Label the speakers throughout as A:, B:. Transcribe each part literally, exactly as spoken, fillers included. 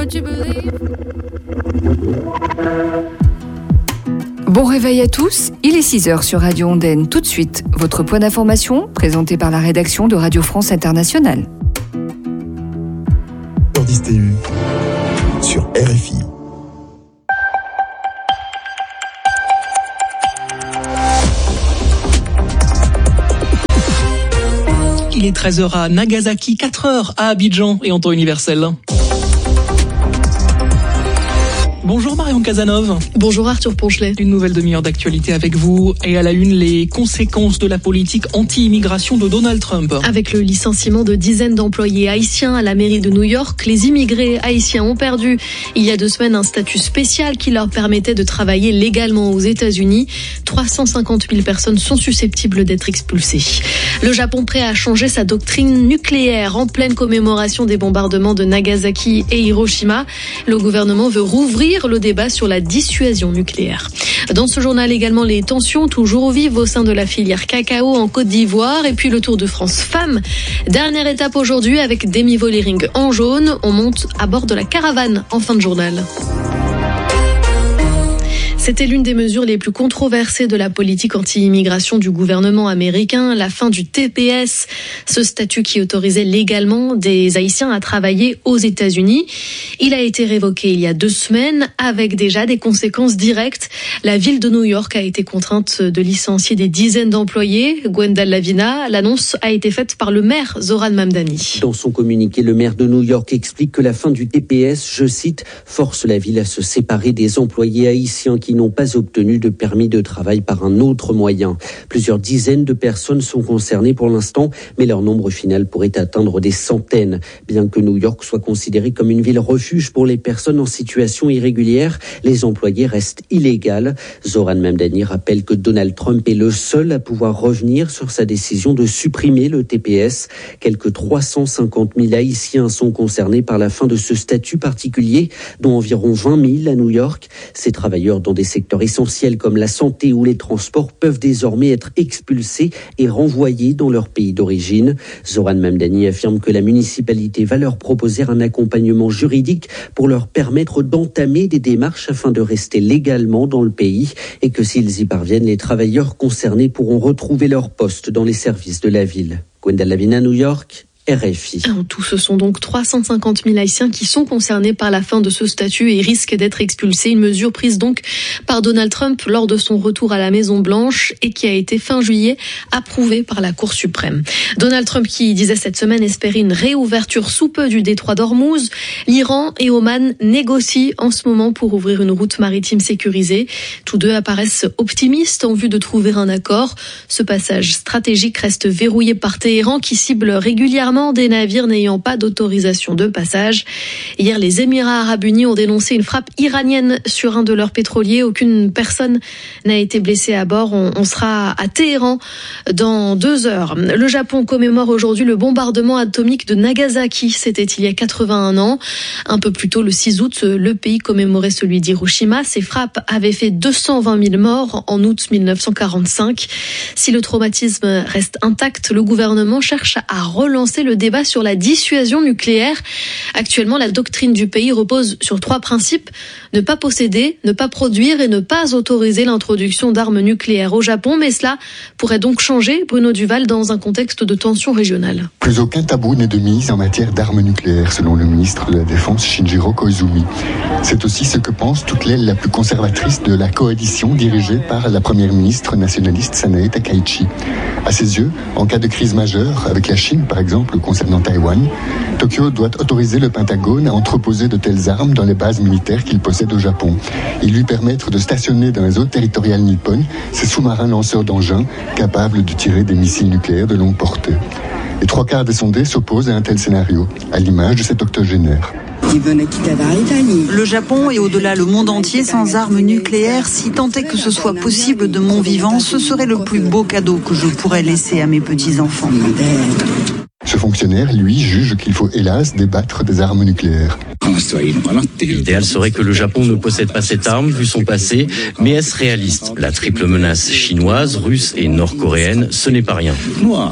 A: what you believe.
B: Bon réveil à tous, il est six heures sur Radio Ondaine. Tout de suite, votre point d'information présenté par la rédaction de Radio France Internationale.
C: dix T U sur R F I.
D: Il est treize heures à Nagasaki, quatre heures à Abidjan et en temps universel. Bonjour Marion Casanov.
E: Bonjour Arthur Ponchelet.
D: Une nouvelle demi-heure d'actualité avec vous et à la une, les conséquences de la politique anti-immigration de Donald Trump.
E: Avec le licenciement de dizaines d'employés haïtiens à la mairie de New York, les immigrés haïtiens ont perdu il y a deux semaines un statut spécial qui leur permettait de travailler légalement aux États-Unis. trois cent cinquante mille personnes sont susceptibles d'être expulsées. Le Japon prêt à changer sa doctrine nucléaire en pleine commémoration des bombardements de Nagasaki et Hiroshima. Le gouvernement veut rouvrir le débat sur la dissuasion nucléaire. Dans ce journal également, les tensions toujours vives au sein de la filière cacao en Côte d'Ivoire et puis le Tour de France femmes. Dernière étape aujourd'hui avec Demi Vollering en jaune. On monte à bord de la caravane en fin de journal. C'était l'une des mesures les plus controversées de la politique anti-immigration du gouvernement américain, la fin du T P S, ce statut qui autorisait légalement des Haïtiens à travailler aux États-Unis. Il a été révoqué il y a deux semaines avec déjà des conséquences directes. La ville de New York a été contrainte de licencier des dizaines d'employés. Gwendal Lavina, l'annonce a été faite par le maire Zoran Mamdani.
F: Dans son communiqué, le maire de New York explique que la fin du T P S, je cite, force la ville à se séparer des employés haïtiens qui n'ont pas obtenu de permis de travail par un autre moyen. Plusieurs dizaines de personnes sont concernées pour l'instant, mais leur nombre final pourrait atteindre des centaines. Bien que New York soit considérée comme une ville refuge pour les personnes en situation irrégulière, les employés restent illégaux. Zoran Mamdani rappelle que Donald Trump est le seul à pouvoir revenir sur sa décision de supprimer le T P S. Quelques trois cent cinquante mille Haïtiens sont concernés par la fin de ce statut particulier, dont environ vingt mille à New York. Ces travailleurs dans des secteurs essentiels comme la santé ou les transports peuvent désormais être expulsés et renvoyés dans leur pays d'origine. Zoran Mamdani affirme que la municipalité va leur proposer un accompagnement juridique pour leur permettre d'entamer des démarches afin de rester légalement dans le pays et que s'ils y parviennent, les travailleurs concernés pourront retrouver leur poste dans les services de la ville. Gwendal Lavina, New York. R F I.
E: En tout, ce sont donc trois cent cinquante mille Haïtiens qui sont concernés par la fin de ce statut et risquent d'être expulsés. Une mesure prise donc par Donald Trump lors de son retour à la Maison-Blanche et qui a été fin juillet approuvée par la Cour suprême. Donald Trump qui disait cette semaine espérer une réouverture sous peu du détroit d'Ormuz. L'Iran et Oman négocient en ce moment pour ouvrir une route maritime sécurisée. Tous deux apparaissent optimistes en vue de trouver un accord. Ce passage stratégique reste verrouillé par Téhéran qui cible régulièrement des navires n'ayant pas d'autorisation de passage. Hier, les Émirats arabes unis ont dénoncé une frappe iranienne sur un de leurs pétroliers. Aucune personne n'a été blessée à bord. On, on sera à Téhéran dans deux heures. Le Japon commémore aujourd'hui le bombardement atomique de Nagasaki. C'était il y a quatre-vingt-un ans. Un peu plus tôt, le six août, le pays commémorait celui d'Hiroshima. Ces frappes avaient fait deux cent vingt mille morts en août mille neuf cent quarante-cinq. Si le traumatisme reste intact, le gouvernement cherche à relancer le débat sur la dissuasion nucléaire. Actuellement, la doctrine du pays repose sur trois principes. Ne pas posséder, ne pas produire et ne pas autoriser l'introduction d'armes nucléaires au Japon. Mais cela pourrait donc changer, Bruno Duval, dans un contexte de tension régionale.
G: Plus aucun tabou n'est de mise en matière d'armes nucléaires, selon le ministre de la Défense Shinjiro Koizumi. C'est aussi ce que pense toute l'aile la plus conservatrice de la coalition dirigée par la première ministre nationaliste Sanae Takaichi. À ses yeux, en cas de crise majeure, avec la Chine par exemple, concernant Taïwan, Tokyo doit autoriser le Pentagone à entreposer de telles armes dans les bases militaires qu'il possède au Japon et lui permettre de stationner dans les eaux territoriales nippones ces sous-marins lanceurs d'engins capables de tirer des missiles nucléaires de longue portée. Les trois quarts des sondés s'opposent à un tel scénario, à l'image de cet octogénaire.
H: Le Japon et au-delà le monde entier sans armes nucléaires, si tant est que ce soit possible de mon vivant, ce serait le plus beau cadeau que je pourrais laisser à mes petits-enfants.
G: Ce fonctionnaire, lui, juge qu'il faut hélas débattre des armes nucléaires.
I: L'idéal serait que le Japon ne possède pas cette arme, vu son passé, mais est-ce réaliste ? La triple menace chinoise, russe et nord-coréenne, ce n'est pas rien.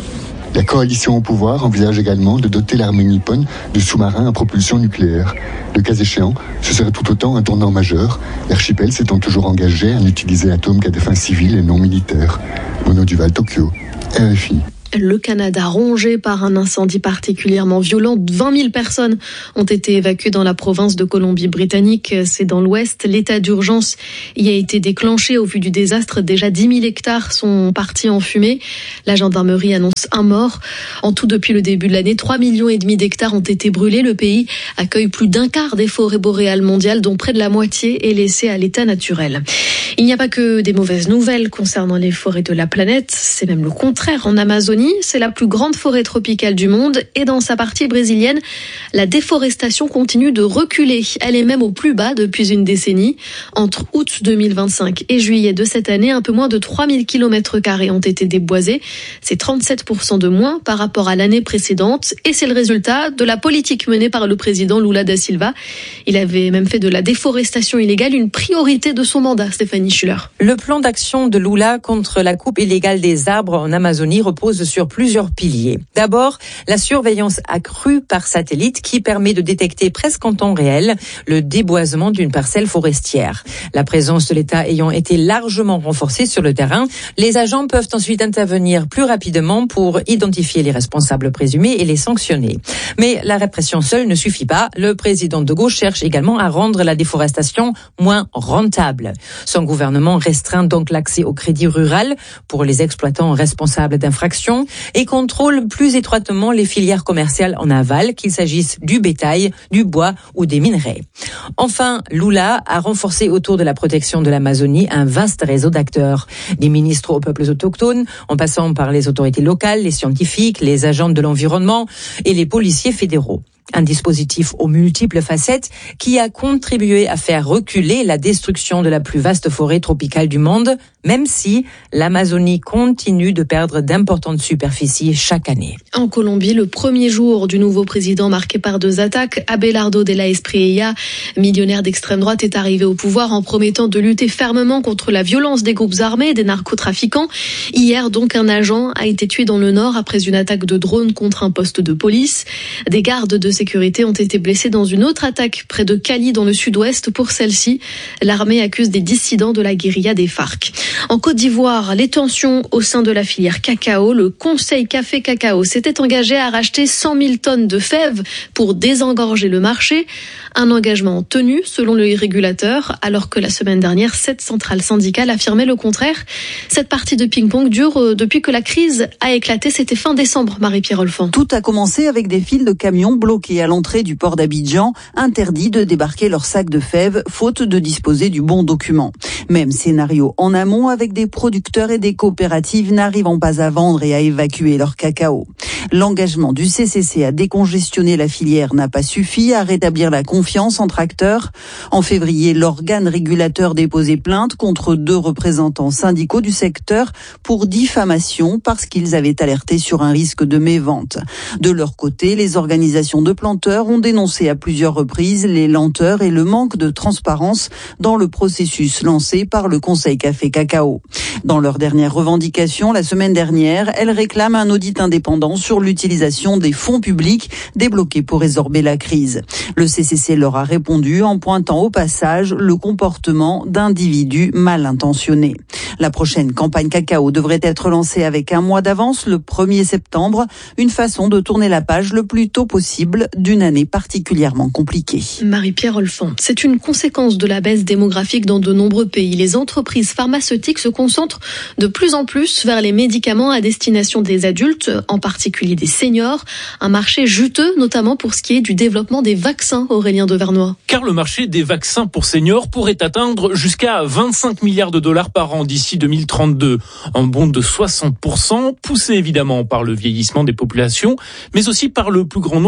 G: La coalition au pouvoir envisage également de doter l'armée nippone de sous-marins à propulsion nucléaire. Le cas échéant, ce serait tout autant un tournant majeur, l'archipel s'étant toujours engagé à n'utiliser l'atome qu'à des fins civiles et non militaires. Mono Duval, Tokyo, R F I.
E: Le Canada rongé par un incendie particulièrement violent. vingt mille personnes ont été évacuées dans la province de Colombie-Britannique. C'est dans l'ouest. L'état d'urgence y a été déclenché au vu du désastre. Déjà dix mille hectares sont partis en fumée. La gendarmerie annonce un mort. En tout, depuis le début de l'année, trois millions et demi d'hectares ont été brûlés. Le pays accueille plus d'un quart des forêts boréales mondiales, dont près de la moitié est laissée à l'état naturel. Il n'y a pas que des mauvaises nouvelles concernant les forêts de la planète. C'est même le contraire. En Amazonie, c'est la plus grande forêt tropicale du monde et dans sa partie brésilienne, la déforestation continue de reculer. Elle est même au plus bas depuis une décennie. Entre août deux mille vingt-cinq et juillet de cette année, un peu moins de trois mille kilomètres carrés ont été déboisés. C'est trente-sept pour cent de moins par rapport à l'année précédente et c'est le résultat de la politique menée par le président Lula da Silva. Il avait même fait de la déforestation illégale une priorité de son mandat, Stéphanie Schuller.
A: Le plan d'action de Lula contre la coupe illégale des arbres en Amazonie repose sur plusieurs piliers. D'abord, la surveillance accrue par satellite qui permet de détecter presque en temps réel le déboisement d'une parcelle forestière. La présence de l'État ayant été largement renforcée sur le terrain, les agents peuvent ensuite intervenir plus rapidement pour identifier les responsables présumés et les sanctionner. Mais la répression seule ne suffit pas. Le président de gauche cherche également à rendre la déforestation moins rentable. Son gouvernement restreint donc l'accès au crédit rural pour les exploitants responsables d'infractions et contrôle plus étroitement les filières commerciales en aval, qu'il s'agisse du bétail, du bois ou des minerais. Enfin, Lula a renforcé autour de la protection de l'Amazonie un vaste réseau d'acteurs. Des ministres aux peuples autochtones, en passant par les autorités locales, les scientifiques, les agents de l'environnement et les policiers fédéraux. Un dispositif aux multiples facettes qui a contribué à faire reculer la destruction de la plus vaste forêt tropicale du monde, même si l'Amazonie continue de perdre d'importantes superficies chaque année.
E: En Colombie, le premier jour du nouveau président marqué par deux attaques, Abelardo de la Espriella, millionnaire d'extrême droite, est arrivé au pouvoir en promettant de lutter fermement contre la violence des groupes armés et des narcotrafiquants. Hier, donc, un agent a été tué dans le nord après une attaque de drone contre un poste de police. Des gardes de sécurité ont été blessés dans une autre attaque près de Cali dans le sud-ouest. Pour celle-ci, l'armée accuse des dissidents de la guérilla des FARC. En Côte d'Ivoire, les tensions au sein de la filière cacao. Le Conseil Café Cacao s'était engagé à racheter cent mille tonnes de fèves pour désengorger le marché. Un engagement tenu selon le régulateur, alors que la semaine dernière, sept centrales syndicales affirmaient le contraire. Cette partie de ping-pong dure depuis que la crise a éclaté. C'était fin décembre, Marie-Pierre Olfan.
H: Tout a commencé avec des files de camions bloqués à l'entrée du port d'Abidjan, interdits de débarquer leurs sacs de fèves, faute de disposer du bon document. Même scénario en amont, avec des producteurs et des coopératives n'arrivant pas à vendre et à évacuer leur cacao. L'engagement du C C C à décongestionner la filière n'a pas suffi à rétablir la confiance entre acteurs. En février, l'organe régulateur déposait plainte contre deux représentants syndicaux du secteur pour diffamation parce qu'ils avaient alerté sur un risque de mévente. De leur côté, les organisations de planteurs ont dénoncé à plusieurs reprises les lenteurs et le manque de transparence dans le processus lancé par le Conseil Café Cacao. Dans leur dernière revendication, la semaine dernière, elles réclament un audit indépendant sur l'utilisation des fonds publics débloqués pour résorber la crise. Le C C C leur a répondu en pointant au passage le comportement d'individus mal intentionnés. La prochaine campagne cacao devrait être lancée avec un mois d'avance, le premier septembre, une façon de tourner la page le plus tôt possible d'une année particulièrement compliquée.
E: Marie-Pierre Olfan, c'est une conséquence de la baisse démographique dans de nombreux pays. Les entreprises pharmaceutiques se concentrent de plus en plus vers les médicaments à destination des adultes, en particulier des seniors. Un marché juteux, notamment pour ce qui est du développement des vaccins, Aurélien Devernois.
J: Car le marché des vaccins pour seniors pourrait atteindre jusqu'à vingt-cinq milliards de dollars par an d'ici deux mille trente-deux. Un bond de soixante pour cent, poussé évidemment par le vieillissement des populations, mais aussi par le plus grand nombre de vaccins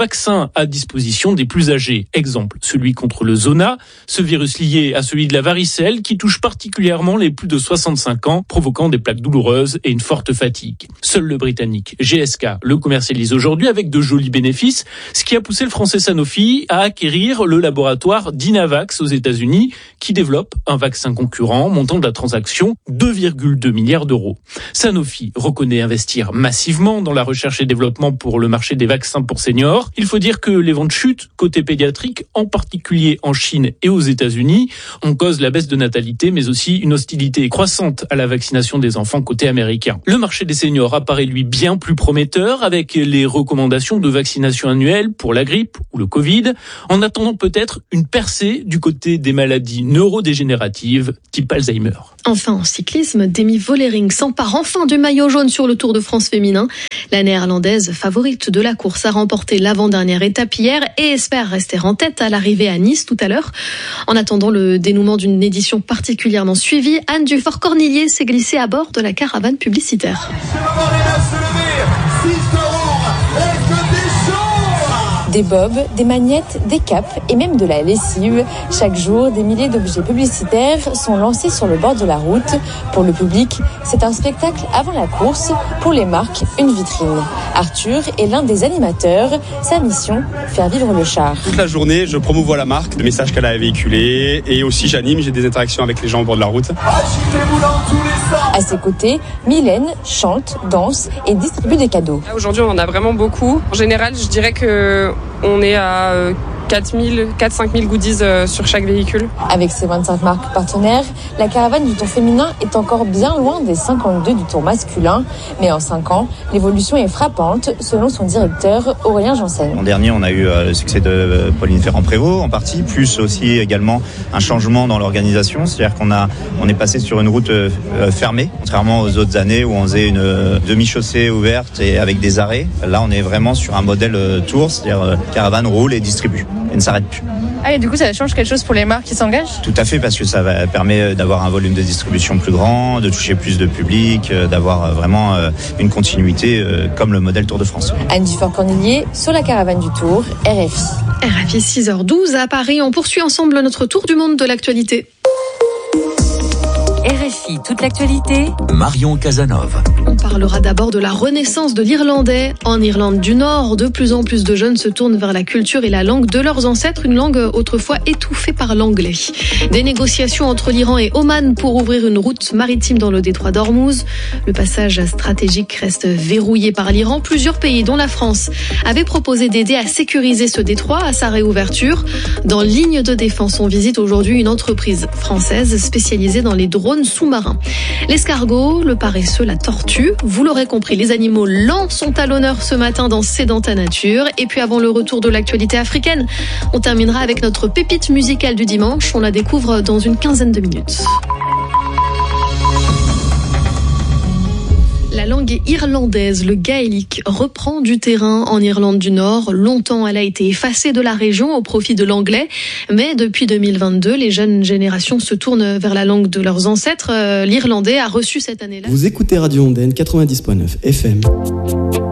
J: vaccin à disposition des plus âgés. Exemple, celui contre le zona, ce virus lié à celui de la varicelle qui touche particulièrement les plus de soixante-cinq ans, provoquant des plaques douloureuses et une forte fatigue. Seul le britannique G S K le commercialise aujourd'hui avec de jolis bénéfices, ce qui a poussé le français Sanofi à acquérir le laboratoire Dynavax aux États-Unis, qui développe un vaccin concurrent montant de la transaction deux virgule deux milliards d'euros. Sanofi reconnaît investir massivement dans la recherche et développement pour le marché des vaccins pour seniors. Il faut dire que les ventes chutent côté pédiatrique, en particulier en Chine et aux États-Unis. On cause la baisse de natalité, mais aussi une hostilité croissante à la vaccination des enfants côté américain. Le marché des seniors apparaît lui bien plus prometteur avec les recommandations de vaccination annuelle pour la grippe ou le Covid, en attendant peut-être une percée du côté des maladies neurodégénératives type Alzheimer.
E: Enfin, en cyclisme, Demi Vollering s'empare enfin du maillot jaune sur le Tour de France féminin. La néerlandaise, favorite de la course, a remporté l'avant-dernière étape hier et espère rester en tête à l'arrivée à Nice tout à l'heure. En attendant le dénouement d'une édition particulièrement suivie, Anne Dufort-Cornillier s'est glissée à bord de la caravane publicitaire.
K: Des bobs, des magnettes, des capes et même de la lessive. Chaque jour, des milliers d'objets publicitaires sont lancés sur le bord de la route. Pour le public, c'est un spectacle avant la course. Pour les marques, une vitrine. Arthur est l'un des animateurs. Sa mission, faire vivre le char.
L: Toute la journée, je promouvois la marque, le message qu'elle a véhiculé et aussi j'anime, j'ai des interactions avec les gens au bord de la route.
K: À ses côtés, Mylène chante, danse et distribue des cadeaux.
M: Aujourd'hui, on en a vraiment beaucoup. En général, je dirais que on est à quatre mille, quatre à cinq mille goodies sur chaque véhicule.
K: Avec ses vingt-cinq marques partenaires, la caravane du Tour féminin est encore bien loin des cinquante-deux du Tour masculin. Mais en cinq ans, l'évolution est frappante, selon son directeur Aurélien Janssen.
N: L'an dernier, on a eu le succès de Pauline Ferrand-Prévot en partie, plus aussi également un changement dans l'organisation. C'est-à-dire qu'on a, on est passé sur une route fermée, contrairement aux autres années où on faisait une demi-chaussée ouverte et avec des arrêts. Là, on est vraiment sur un modèle Tour, c'est-à-dire caravane roule et distribue. Et ne s'arrête plus.
O: Ah, et du coup, ça change quelque chose pour les marques qui s'engagent ?
N: Tout à fait, parce que ça va, permet d'avoir un volume de distribution plus grand, de toucher plus de public, d'avoir vraiment une continuité comme le modèle Tour de France.
K: Anne Dufort-Cornillier sur la caravane du Tour, R F I.
E: R F I six heures douze à Paris. On poursuit ensemble notre tour du monde de l'actualité.
A: R F I, toute l'actualité.
P: Marion Casanov.
E: On parlera d'abord de la renaissance de l'irlandais. En Irlande du Nord, de plus en plus de jeunes se tournent vers la culture et la langue de leurs ancêtres, une langue autrefois étouffée par l'anglais. Des négociations entre l'Iran et Oman pour ouvrir une route maritime dans le détroit d'Ormuz. Le passage stratégique reste verrouillé par l'Iran. Plusieurs pays, dont la France, avaient proposé d'aider à sécuriser ce détroit à sa réouverture. Dans Ligne de défense, on visite aujourd'hui une entreprise française spécialisée dans les drones sous-marins. L'escargot, le paresseux, la tortue. Vous l'aurez compris, les animaux lents sont à l'honneur ce matin dans C'est dans ta nature. Et puis avant le retour de l'actualité africaine, on terminera avec notre pépite musicale du dimanche. On la découvre dans une quinzaine de minutes. La langue irlandaise, le gaélique, reprend du terrain en Irlande du Nord. Longtemps, elle a été effacée de la région au profit de l'anglais. Mais depuis deux mille vingt-deux, les jeunes générations se tournent vers la langue de leurs ancêtres. L'irlandais a reçu cette année-là.
Q: Vous écoutez Radio Ondène quatre-vingt-dix point neuf F M.